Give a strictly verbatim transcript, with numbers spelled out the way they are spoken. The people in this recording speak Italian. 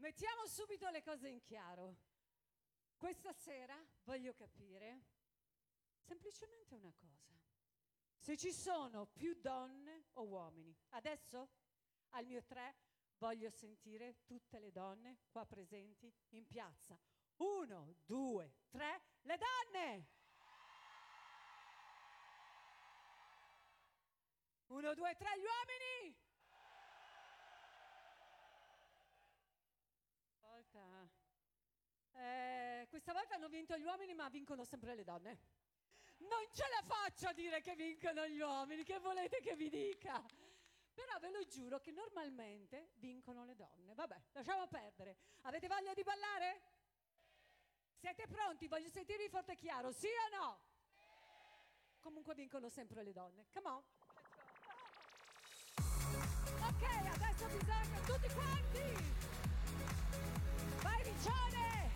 Mettiamo subito le cose in chiaro. Questa sera voglio capire semplicemente una cosa. Se ci sono più donne o uomini. Adesso, al mio tre, voglio sentire tutte le donne qua presenti in piazza. Uno, due, tre, le donne! Uno, due, tre, gli uomini! Volta. Eh, questa volta hanno vinto gli uomini, ma vincono sempre le donne. Non ce la faccio a dire che vincono gli uomini, che volete che vi dica? Però ve lo giuro che normalmente vincono le donne. Vabbè, lasciamo perdere. Avete voglia di ballare? Siete pronti? Voglio sentirvi forte e chiaro, sì o no? Comunque vincono sempre le donne. Come on. Ok, adesso bisogna tutti quanti. Vai Riccione!